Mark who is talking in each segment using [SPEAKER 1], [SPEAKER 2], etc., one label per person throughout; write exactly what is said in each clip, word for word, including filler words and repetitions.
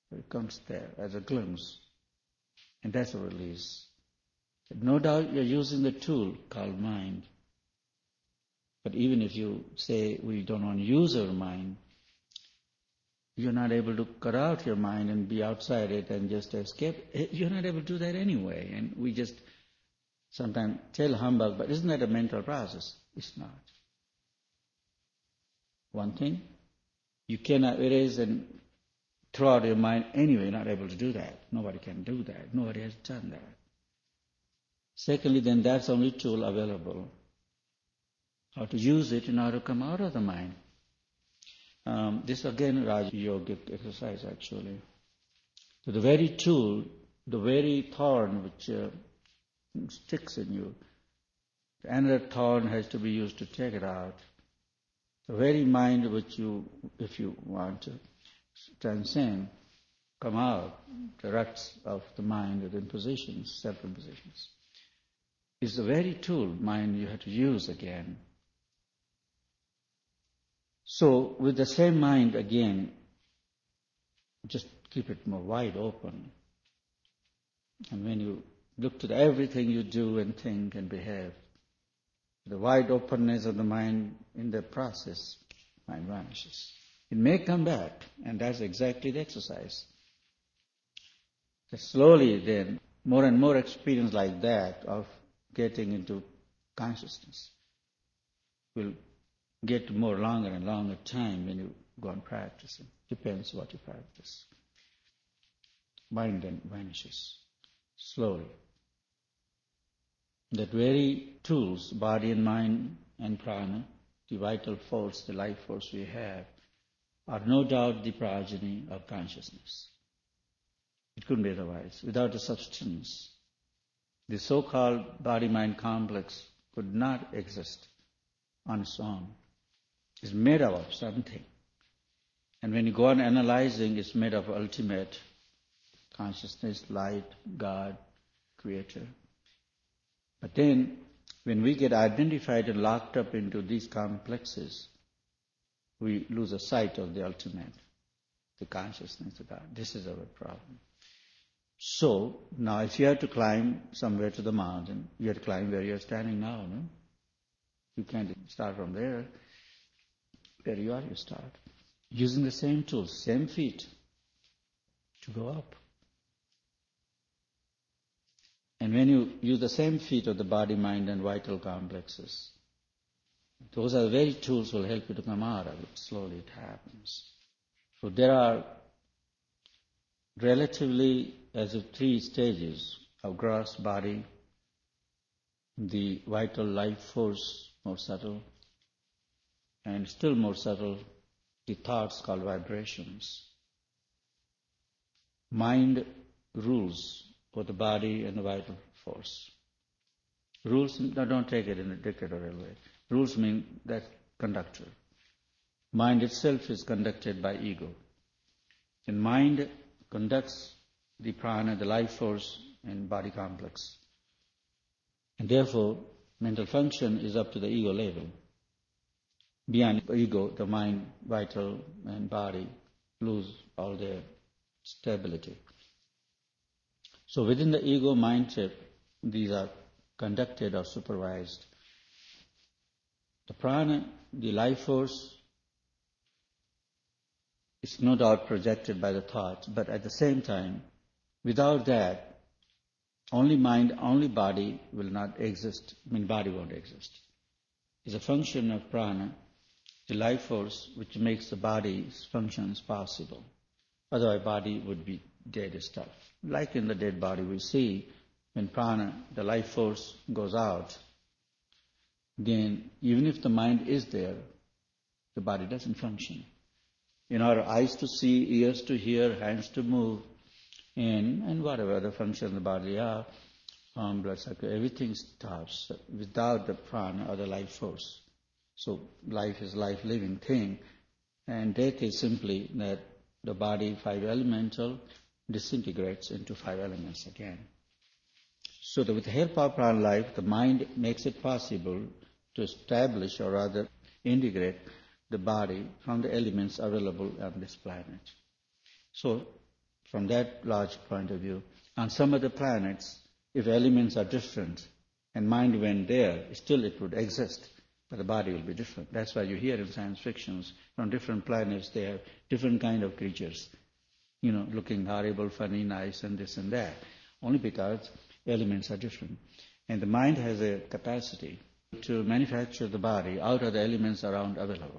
[SPEAKER 1] It comes there as a glimpse, and that's a release. No doubt you're using the tool called mind. But even if you say we don't want to use our mind, you're not able to cut out your mind and be outside it and just escape. You're not able to do that anyway. And we just sometimes tell humbug, but isn't that a mental process? It's not. One thing, you cannot erase and throw out your mind anyway. You're not able to do that. Nobody can do that. Nobody has done that. Secondly, then that's the only tool available. How to use it in order to come out of the mind. Um, this again, Raja Yogic exercise actually. So the very tool, the very thorn which uh, sticks in you, another thorn has to be used to take it out. The very mind which you, if you want to transcend, come out, the ruts of the mind, the impositions, self-impositions, is the very tool, mind, you have to use again. So, with the same mind again, just keep it more wide open. And when you look to everything you do and think and behave, the wide openness of the mind in the process, mind vanishes. It may come back, and that's exactly the exercise. So slowly then, more and more experience like that of getting into consciousness will get more longer and longer time when you go on practicing. Depends what you practice. Mind then vanishes slowly. That very tools, body and mind and prana, the vital force, the life force we have, are no doubt the progeny of consciousness. It couldn't be otherwise. Without the substance, the so-called body-mind complex could not exist on its own. It's made up of something. And when you go on analyzing, it's made of ultimate consciousness, light, God, Creator. But then, when we get identified and locked up into these complexes, we lose a sight of the ultimate, the consciousness of God. This is our problem. So, now if you have to climb somewhere to the mountain, you have to climb where you're standing now, no? You can't start from there. Where you are, you start. Using the same tools, same feet, to go up. And when you use the same feet of the body, mind, and vital complexes, those are the very tools will help you to come out of it. Slowly it happens. So there are relatively, as of three stages of gross body, the vital life force, more subtle, and still more subtle, the thoughts called vibrations. Mind rules for the body and the vital force. Rules, no, don't take it in a dictatorial way. Rules mean that conductor. Mind itself is conducted by ego. And mind conducts the prana, the life force, and body complex. And therefore, mental function is up to the ego level. Beyond ego, the mind, vital, and body lose all their stability. So within the ego mindset, these are conducted or supervised. The prana, the life force, is no doubt projected by the thoughts, but at the same time, without that, only mind, only body will not exist. I mean, body won't exist. It's a function of prana, the life force, which makes the body's functions possible. Otherwise, body would be dead stuff. Like in the dead body, we see when prana, the life force, goes out, then even if the mind is there, the body doesn't function. In our eyes to see, ears to hear, hands to move, and, and whatever other functions of the body are, um, blood circle, everything stops without the prana or the life force. So life is life living thing, and death is simply that the body, five elemental, disintegrates into five elements again. So that with the help of prana life, the mind makes it possible to establish or rather integrate the body from the elements available on this planet. So from that large point of view. On some other planets, if elements are different and mind went there, still it would exist, but the body will be different. That's why you hear in science fictions, from different planets, they have different kind of creatures, you know, looking horrible, funny, nice, and this and that, only because elements are different. And the mind has a capacity to manufacture the body out of the elements around available.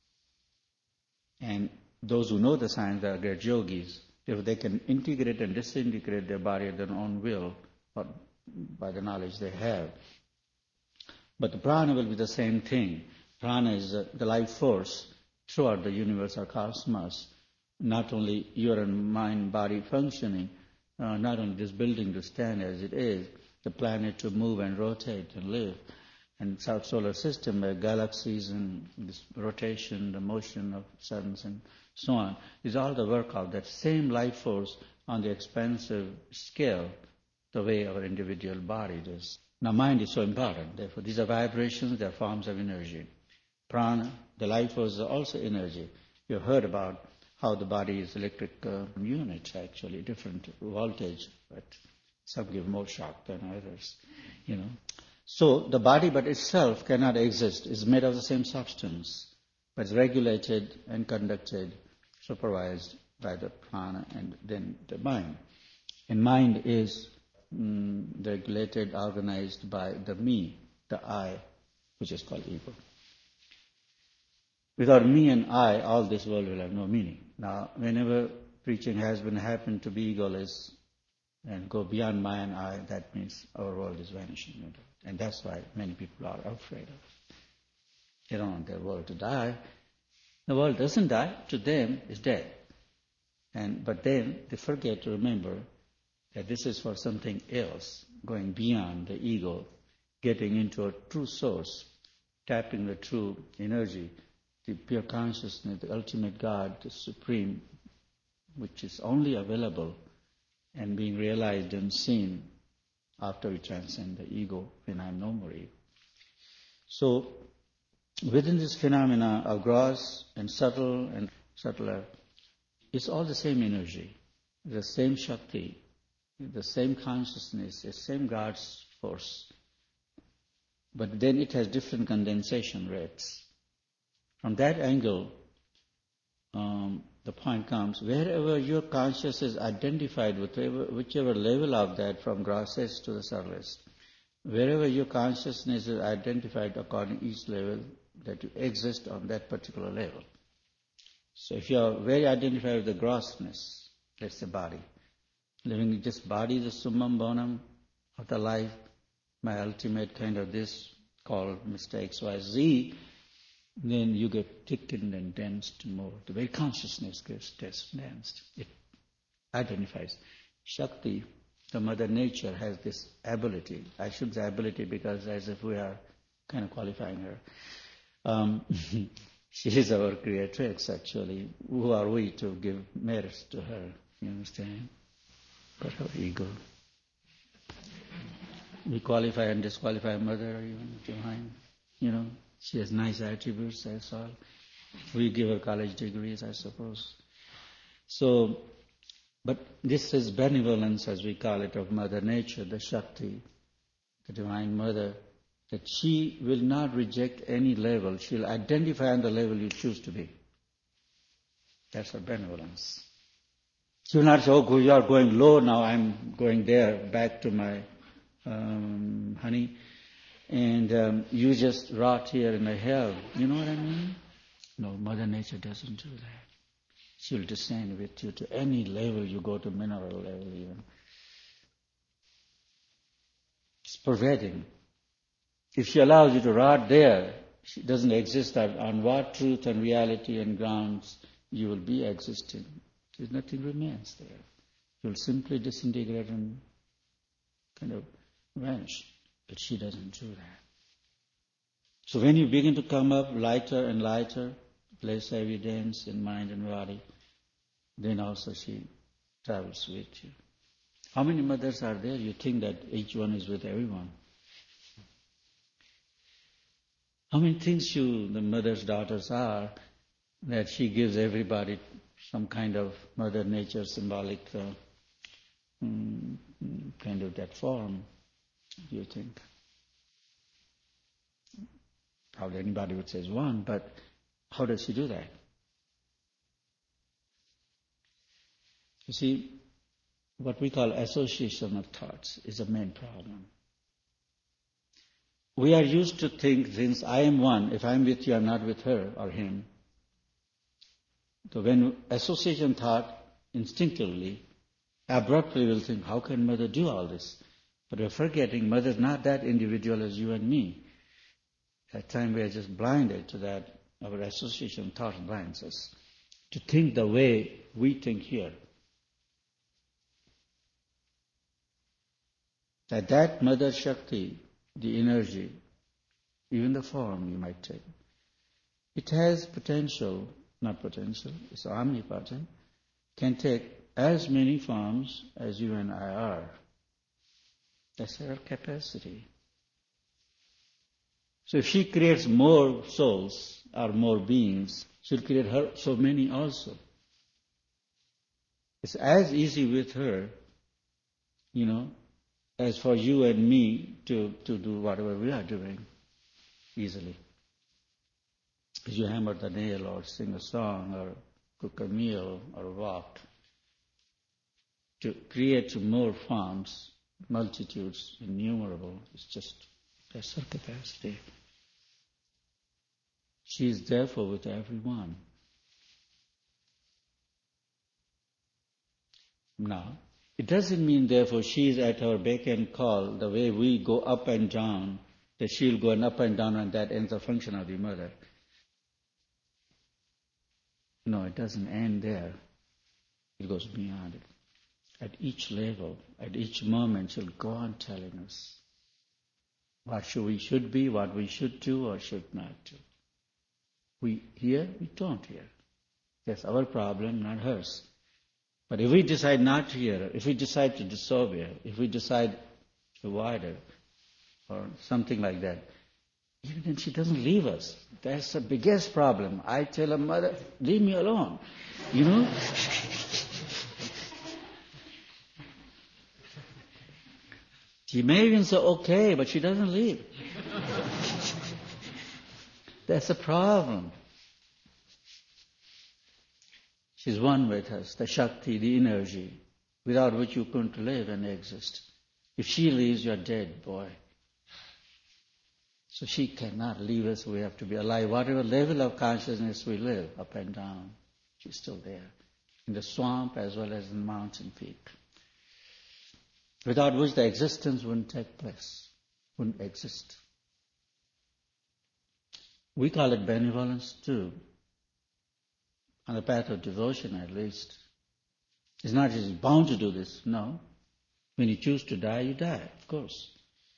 [SPEAKER 1] And those who know the science are great yogis. If they can integrate and disintegrate their body at their own will, or by the knowledge they have. But the prana will be the same thing. Prana is the life force throughout the universe or cosmos. Not only your and mind body functioning, uh, not only this building to stand as it is, the planet to move and rotate and live, and South Solar System, uh, galaxies and this rotation, the motion of suns and so on, is all the work of that same life force on the expansive scale, the way our individual body does. Now mind is so important, therefore these are vibrations, they are forms of energy. Prana, the life force, is also energy. You have heard about how the body is electric uh, units, actually, different voltage, but some give more shock than others, you know. So the body but itself cannot exist. It's made of the same substance, but it's regulated and conducted, supervised by the prana and then the mind. And mind is mm, regulated, organized by the me, the I, which is called ego. Without me and I, all this world will have no meaning. Now, whenever preaching has been happened to be egoless and go beyond my and I, that means our world is vanishing. And that's why many people are afraid of it. They don't want their world to die. The world doesn't die. To them, it's dead. And but then they forget to remember that this is for something else, going beyond the ego, getting into a true source, tapping the true energy, the pure consciousness, the ultimate God, the supreme, which is only available and being realized and seen after we transcend the ego, when I'm no more ego. So, within this phenomena of gross and subtle and subtler, it's all the same energy, the same Shakti, the same consciousness, the same God's force. But then it has different condensation rates. From that angle, um, the point comes, wherever your consciousness is identified with whichever, whichever level of that, from grossest to the subtlest, wherever your consciousness is identified according to each level, that you exist on that particular level. So if you are very identified with the grossness, that's the body, living just body, the summum bonum of the life, my ultimate kind of this, called Mister X Y Z, then you get thickened and densed more. The very consciousness gets densed. It identifies. Shakti, the Mother Nature, has this ability. I should say ability because as if we are kind of qualifying her. Um, she is our creatrix, actually. Who are we to give merits to her? You understand? But her ego. We qualify and disqualify Mother, even divine. You know, she has nice attributes, that's all. We give her college degrees, I suppose. So, but this is benevolence, as we call it, of Mother Nature, the Shakti, the Divine Mother, that she will not reject any level. She will identify on the level you choose to be. That's her benevolence. She will not say, oh, you are going low, now I'm going there, back to my um, honey. And um, you just rot here in the hell. You know what I mean? No, Mother Nature doesn't do that. She will descend with you to any level you go, to mineral level even. It's pervading. If she allows you to rot there, she doesn't exist on what truth and reality and grounds you will be existing. There's nothing remains there. You'll simply disintegrate and kind of vanish. But she doesn't do that. So when you begin to come up lighter and lighter, less evidence in mind and body, then also she travels with you. How many mothers are there? You think that each one is with everyone. How many things you, the mother's daughters, are that she gives everybody some kind of Mother Nature symbolic uh, mm, kind of that form, do you think? Probably anybody would say is one, but how does she do that? You see, what we call association of thoughts is a main problem. We are used to think, since I am one, if I am with you, I am not with her or him. So when association thought instinctively, abruptly will think, how can Mother do all this? But we're forgetting Mother is not that individual as you and me. At times we are just blinded to that. Our association thought blinds us to think the way we think here. That that Mother Shakti, the energy, even the form you might take, it has potential, not potential, it's omnipotent, can take as many forms as you and I are. That's her capacity. So if she creates more souls or more beings, she'll create her so many also. It's as easy with her, you know, as for you and me to, to do whatever we are doing easily. As you hammer the nail or sing a song or cook a meal or walk. To create more forms, multitudes, innumerable, it's just, that's her capacity. She is therefore with everyone. Now, it doesn't mean therefore she is at our beck and call, the way we go up and down, that she'll go up and down and that ends the function of the Mother. No, it doesn't end there. It goes beyond it. At each level, at each moment, she'll go on telling us what should we should be, what we should do or should not do. We hear, we don't hear. That's our problem, not hers. But if we decide not to hear her, if we decide to disobey her, if we decide to avoid her, or something like that, even then she doesn't leave us. That's the biggest problem. I tell her, Mother, leave me alone. You know? She may even say, okay, but she doesn't leave. That's a problem. She's one with us, the Shakti, the energy, without which you couldn't live and exist. If she leaves, you're dead, boy. So she cannot leave us. We have to be alive. Whatever level of consciousness we live, up and down, she's still there. In the swamp as well as in the mountain peak. Without which the existence wouldn't take place, wouldn't exist. We call it benevolence too. On the path of devotion at least. It's not just bound to do this, no. When you choose to die, you die, of course.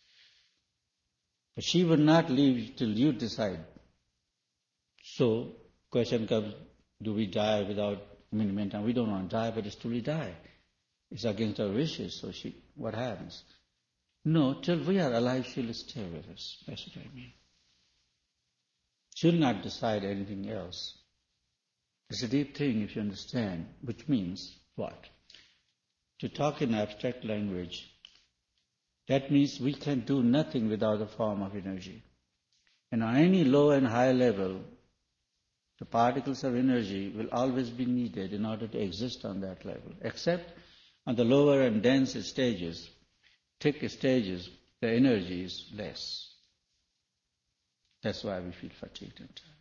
[SPEAKER 1] But she would not leave till you decide. So, question comes, do we die without, I mean, in the meantime, we don't want to die, but it's truly die. It's against our wishes, so she, what happens? No, till we are alive, she'll stay with us. That's what I mean. She'll not decide anything else. It's a deep thing if you understand, which means what? To talk in abstract language, that means we can do nothing without a form of energy. And on any low and high level, the particles of energy will always be needed in order to exist on that level, except on the lower and dense stages, thick stages, the energy is less. That's why we feel fatigued and tired.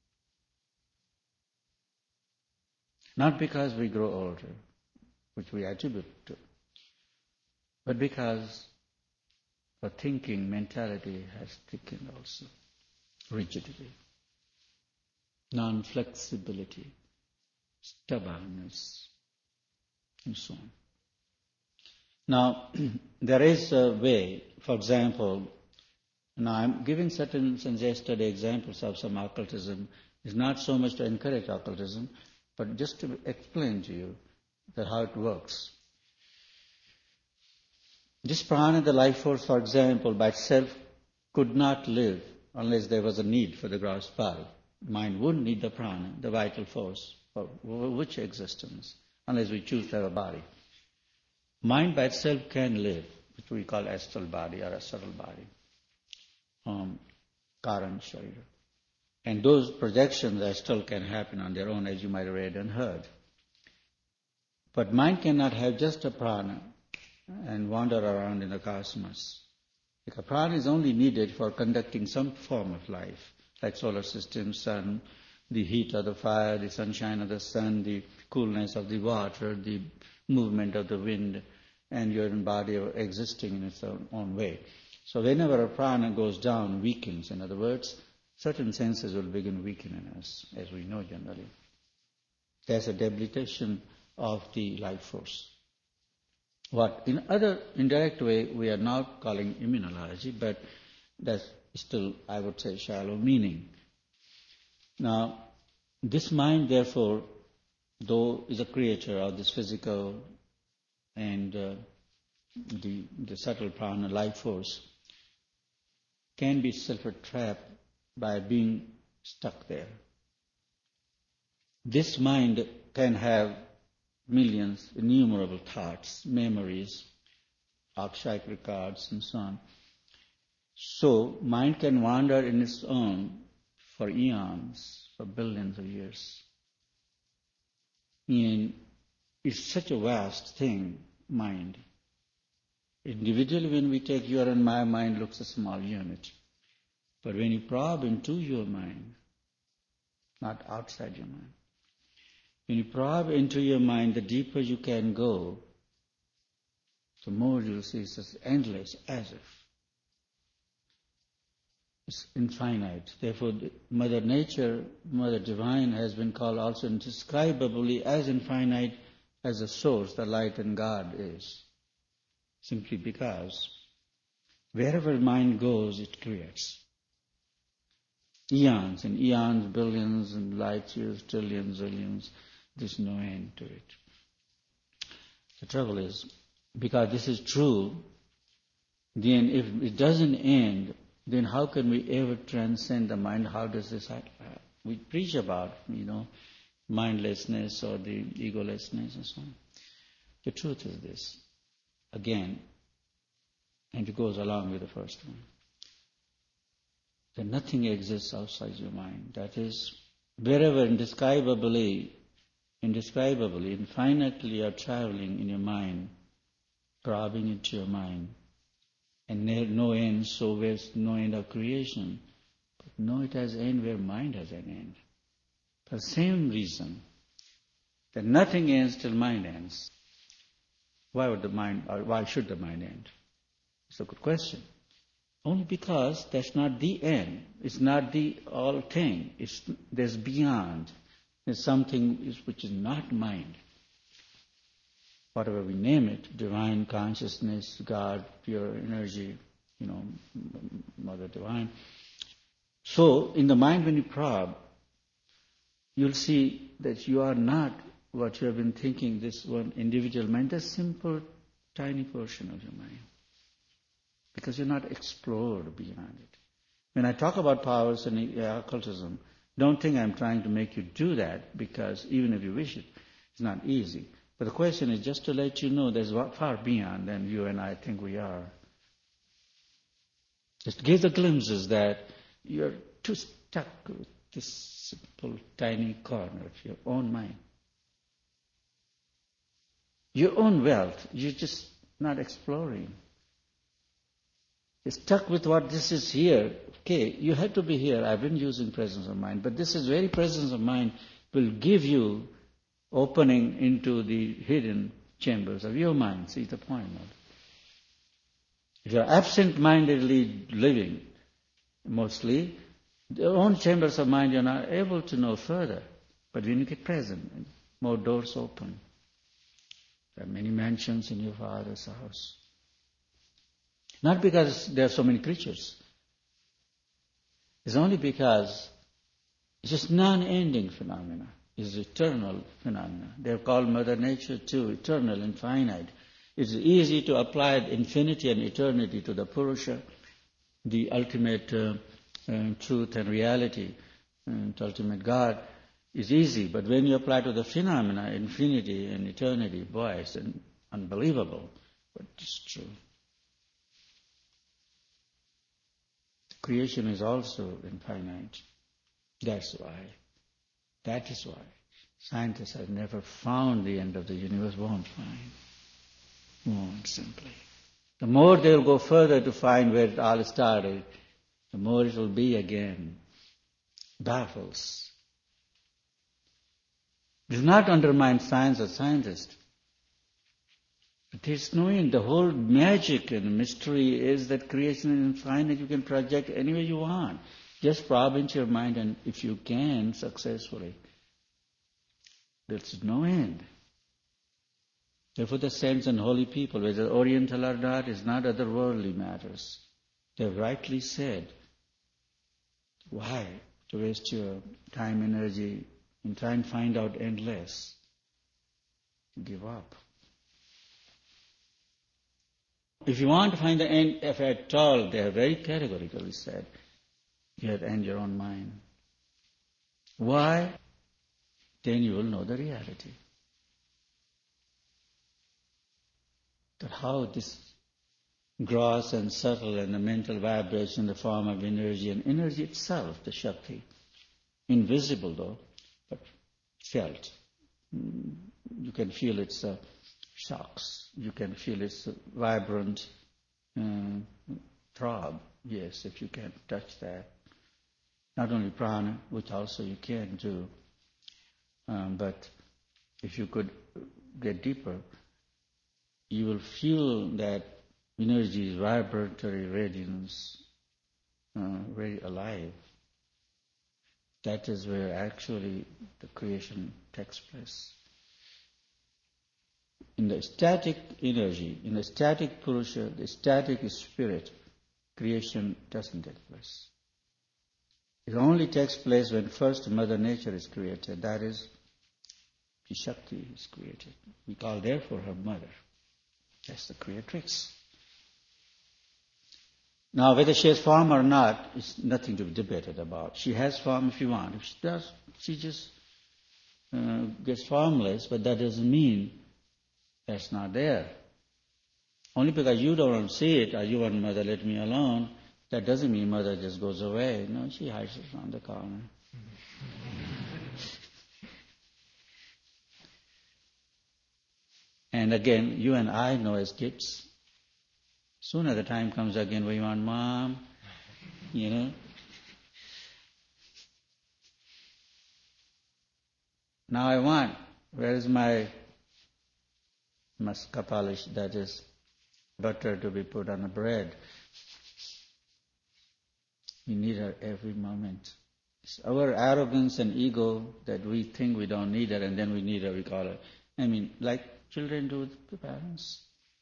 [SPEAKER 1] Not because we grow older, which we attribute to, but because the thinking mentality has thickened also. Rigidity, non-flexibility, stubbornness, and so on. Now, there is a way, for example, now I'm giving certain, since yesterday, examples of some occultism. It's not so much to encourage occultism, but just to explain to you that how it works. This prana, the life force, for example, by itself could not live unless there was a need for the gross body. Mind wouldn't need the prana, the vital force, For which existence? Unless we choose to have a body. Mind by itself can live, which we call astral body or a subtle body. Um, Karan Sharira. And those projections astral can happen on their own, as you might have read and heard. But mind cannot have just a prana and wander around in the cosmos. Because prana is only needed for conducting some form of life, like solar system, sun, the heat of the fire, the sunshine of the sun, the coolness of the water, the movement of the wind, and your body are existing in its own, own way. So whenever a prana goes down, weakens, in other words, certain senses will begin weakening us, as we know generally. There's a debilitation of the life force. What in other indirect way we are now calling immunology, but that's still, I would say, shallow meaning. Now, this mind, therefore, though is a creature of this physical and uh, the, the subtle prana life force, can be self-trapped by being stuck there. This mind can have millions, innumerable thoughts, memories, akshayik records, and so on. So, mind can wander in its own for eons, for billions of years. And it's such a vast thing, mind. Individually, when we take your and my mind, looks a small unit. But when you probe into your mind, not outside your mind, when you probe into your mind, the deeper you can go, the more you'll see it's just endless, as if. It's infinite. Therefore, Mother Nature, Mother Divine, has been called also indescribably as infinite as the source, the light and God is. Simply because wherever mind goes, it creates. Eons and eons, billions and light years, trillions, zillions, there's no end to it. The trouble is, because this is true, then if it doesn't end, then how can we ever transcend the mind? How does this happen? We preach about, you know, mindlessness or the egolessness and so on. The truth is this, again, and it goes along with the first one, that nothing exists outside your mind. That is, wherever indescribably, indescribably, infinitely you are traveling in your mind, probing into your mind, and no end, so there's no end of creation. But no, it has end where mind has an end. For the same reason that nothing ends till mind ends. Why would the mind, or why should the mind end? It's a good question. Only because that's not the end. It's not the all thing. It's, there's beyond. There's something which is not mind. Whatever we name it, divine consciousness, God, pure energy, you know, Mother Divine. So, in the mind when you probe, you'll see that you are not what you have been thinking, this one individual mind, a simple, tiny portion of your mind. Because you're not explored beyond it. When I talk about powers and occultism, don't think I'm trying to make you do that, because even if you wish it, it's not easy. But the question is just to let you know there's far beyond than you and I think we are. Just give the glimpses that you're too stuck with this simple, tiny corner of your own mind. Your own wealth, you're just not exploring. You're stuck with what this is here. Okay, you have to be here. I've been using presence of mind, but this is very presence of mind will give you opening into the hidden chambers of your mind. See the point? Not? If you're absent-mindedly living, mostly, your own chambers of mind you're not able to know further. But when you get present, more doors open. There are many mansions in your Father's house. Not because there are so many creatures. It's only because it's just non-ending phenomena. It's eternal phenomena. They're called Mother Nature too, eternal, infinite. It's easy to apply infinity and eternity to the Purusha, the ultimate uh, uh, truth and reality, and ultimate God. is easy, but when you apply to the phenomena, infinity and eternity, boy, it's unbelievable, but it's true. Creation is also infinite. That's why. That is why. Scientists have never found the end of the universe, won't find. Won't, simply. The more they'll go further to find where it all started, the more it will be again. Baffles. Do not undermine science or scientists. There's no end. The whole magic and mystery is that creation is infinite. You can project any way you want. Just probe into your mind, and if you can successfully, there's no end. Therefore the saints and holy people, whether oriental or not, is not otherworldly matters. They've rightly said, why to waste your time, energy, and try and find out endless? Give up. If you want to find the end, if at all, they have very categorically said, you have to end your own mind. Why? Then you will know the reality. That how this gross and subtle and the mental vibration, the form of energy, and energy itself, the Shakti, invisible though, but felt. You can feel its uh, shocks. You can feel its vibrant uh, throb. Yes, if you can touch that. Not only prana, which also you can do, um, but if you could get deeper, you will feel that energy, vibratory radiance, uh, very alive. That is where actually the creation takes place. In the static energy, in the static Purusha, the static spirit, creation doesn't take place. It only takes place when first Mother Nature is created. That is, the Shakti is created. We call therefore her mother. That's the creatrix. Now, whether she has form or not, is nothing to be debated about. She has form if you want. If she does, she just uh, gets formless, but that doesn't mean that's not there. Only because you don't see it, or you want Mother, let me alone, that doesn't mean Mother just goes away. No, she hides around the corner. And again, you and I know as kids, sooner the time comes again where you want Mom, you know. Now I want, where is my maska polish, that is butter to be put on the bread? We need her every moment. It's our arrogance and ego that we think we don't need her and then we need her, we call her. I mean, like children do with the parents.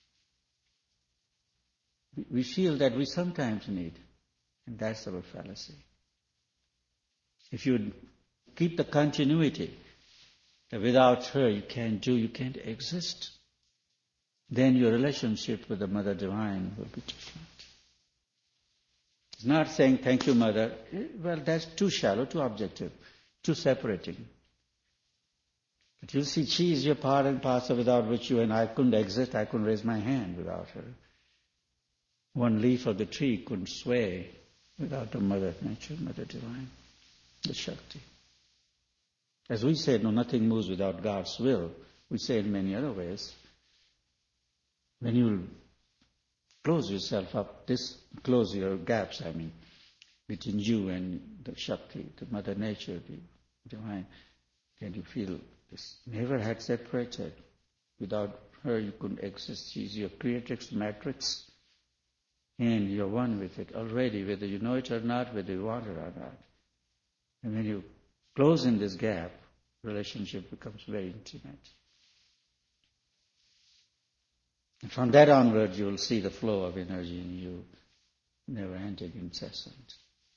[SPEAKER 1] We feel that we sometimes need, and that's our fallacy. If you keep the continuity, that without her you can't do, you can't exist, then your relationship with the Mother Divine will be different. It's not saying, thank you, Mother. Well, that's too shallow, too objective, too separating. But you see, she is your part and parcel without which you and I couldn't exist. I couldn't raise my hand without her. One leaf of the tree couldn't sway without the Mother Nature, Mother Divine, the Shakti. As we say, no, nothing moves without God's will. We say it in many other ways. When you close yourself up, this close your gaps, I mean, between you and the Shakti, the Mother Nature, the Divine, then you feel this never had separated. Without her you couldn't exist. She's your creatrix matrix, and you're one with it already, whether you know it or not, whether you want it or not. And when you close in this gap, relationship becomes very intimate. And from that onward, you will see the flow of energy in you, never ending, incessant.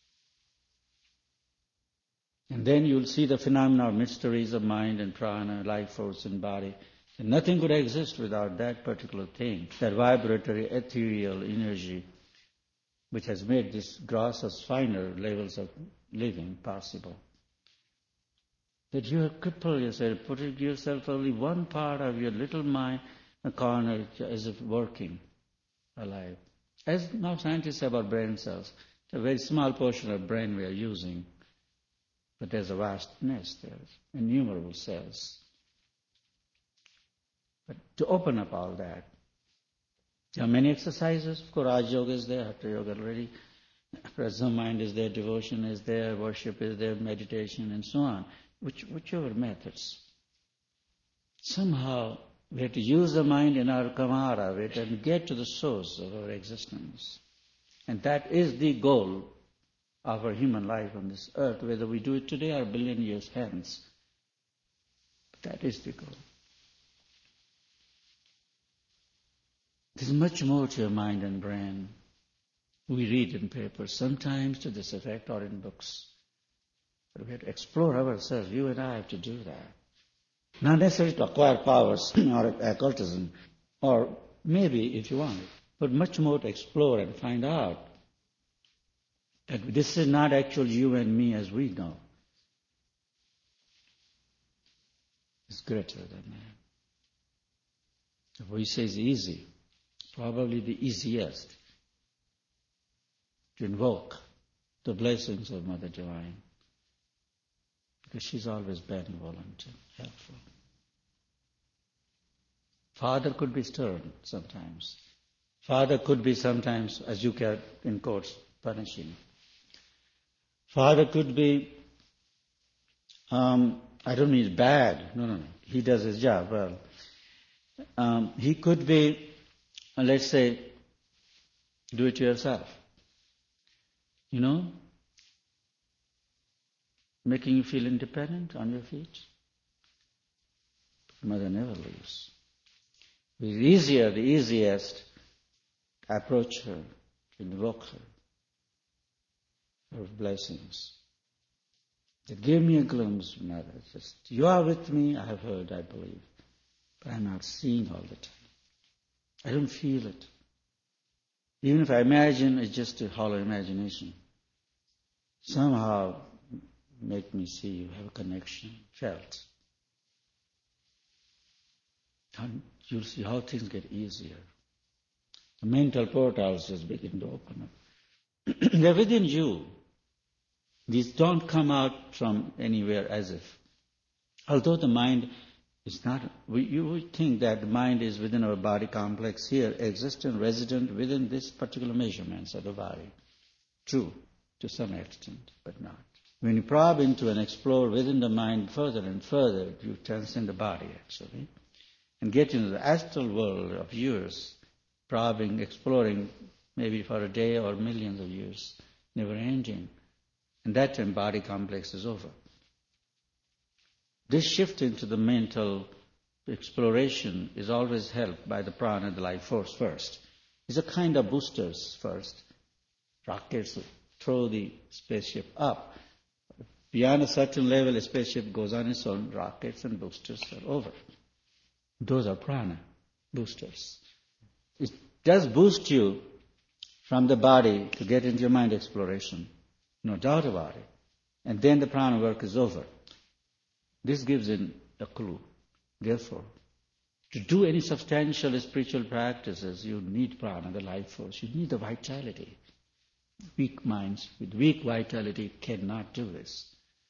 [SPEAKER 1] And then you will see the phenomena of mysteries of mind and prana, life force and body. And nothing could exist without that particular thing, that vibratory ethereal energy, which has made this gross as finer levels of living possible. That you have crippled yourself, putting yourself only one part of your little mind, a corner, as if working, alive. As now scientists say about brain cells, it's a very small portion of brain we are using, but there's a vastness, there's innumerable cells. But to open up all that, there are many exercises. Of course, Raj Yoga is there, Hatha Yoga already. Presence of mind is there, devotion is there, worship is there, meditation, and so on. Which, whichever methods. Somehow, we have to use the mind in our kamara of it and get to the source of our existence. And that is the goal of our human life on this earth, whether we do it today or a billion years hence. That is the goal. There's much more to your mind and brain. We read in papers, sometimes to this effect, or in books. But we have to explore ourselves. You and I have to do that. Not necessarily to acquire powers or occultism, or maybe if you want, but much more to explore and find out that this is not actually you and me as we know. It's greater than that. If we say it's easy, probably the easiest to invoke the blessings of Mother Divine, because she's always benevolent and helpful. Father could be stern sometimes. Father could be sometimes, as you can, in quotes, punishing. Father could be, um, I don't mean bad. No, no, no. He does his job well. Um, he could be, uh, let's say, do it yourself. You know, making you feel independent on your feet. Mother never leaves. The easier, the easiest to approach her, to invoke her, her blessings. That give me a glimpse, Mother. Just, you are with me, I have heard, I believe, but I'm not seeing all the time. I don't feel it. Even if I imagine, it's just a hollow imagination. Somehow make me see you, have a connection, felt. And you'll see how things get easier. The mental portals just begin to open up. They're within you. These don't come out from anywhere as if. Although the mind is not, we, you would think that the mind is within our body complex here, existent, resident within this particular measurements of the body. True, to some extent, but not. When you probe into and explore within the mind further and further, you transcend the body actually, and get into the astral world of years, probing, exploring, maybe for a day or millions of years, never ending. And that time body complex is over. This shift into the mental exploration is always helped by the prana, the life force first. It's a kind of boosters first. Rockets throw the spaceship up. Beyond a certain level, a spaceship goes on its own. Rockets and boosters are over. Those are prana, boosters. It does boost you from the body to get into your mind exploration. No doubt about it. And then the prana work is over. This gives in a clue. Therefore, to do any substantial spiritual practices, you need prana, the life force. You need the vitality. Weak minds with weak vitality cannot do this.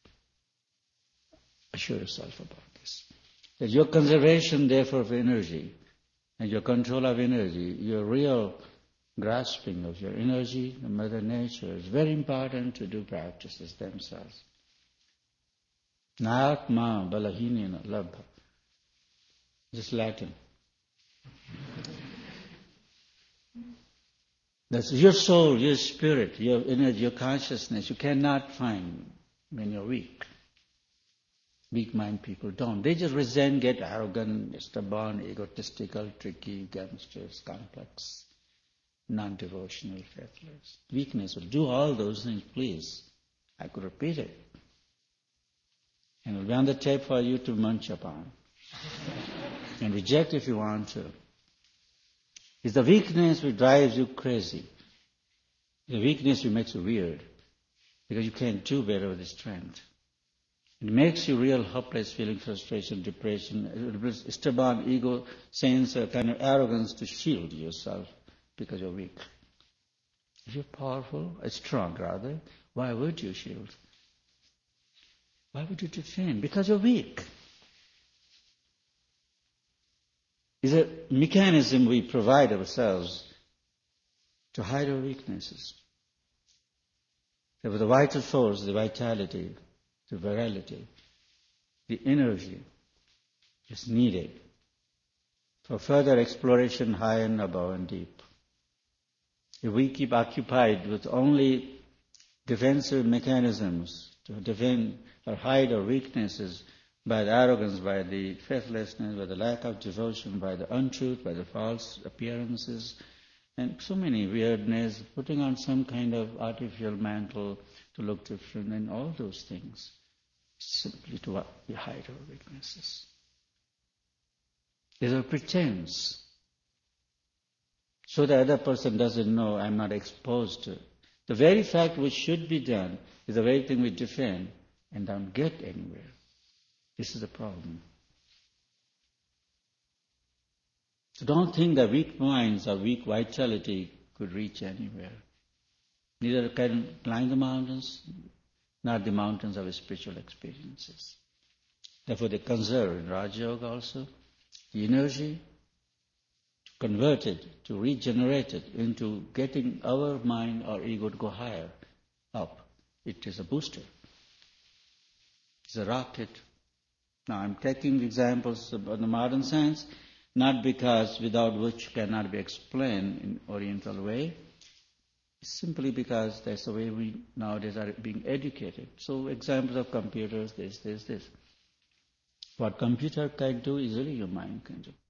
[SPEAKER 1] Assure yourself about this. That your conservation, therefore, of energy and your control of energy, your real grasping of your energy, the Mother Nature, is very important to do practices themselves. Nātmā balahinena labha. Just Latin. That's your soul, your spirit, your energy, your consciousness. You cannot find when you're weak. Weak mind people don't. They just resent, get arrogant, stubborn, egotistical, tricky, gangsters, complex, non-devotional, faithless. Weakness will do all those things, please. I could repeat it. And it will be on the tape for you to munch upon. And reject if you want to. It's the weakness which drives you crazy. The weakness which makes you weird. Because you can't do better with the strength. It makes you real hopeless, feeling frustration, depression, stubborn ego, sense, a kind of arrogance to shield yourself because you're weak. If you're powerful, or strong rather, why would you shield? Why would you defend? Because you're weak. It's a mechanism we provide ourselves to hide our weaknesses. So with the vital force, the vitality, the virality, the energy is needed for further exploration high and above and deep. If we keep occupied with only defensive mechanisms to defend or hide our weaknesses by the arrogance, by the faithlessness, by the lack of devotion, by the untruth, by the false appearances, and so many weirdness, putting on some kind of artificial mantle to look different, and all those things, simply to hide our weaknesses. It's a pretense. So the other person doesn't know I'm not exposed to it. The very fact which should be done is the very thing we defend and don't get anywhere. This is the problem. So don't think that weak minds or weak vitality could reach anywhere. Neither can climb the mountains, not the mountains of spiritual experiences. Therefore they conserve in Raja Yoga also the energy to convert it, to regenerate it into getting our mind or ego to go higher, up. It is a booster. It's a rocket. Now I'm taking examples of the modern science, not because without which cannot be explained in Oriental way, simply because that's the way we nowadays are being educated. So examples of computers, this, this, this. What computer can do is really your mind can do.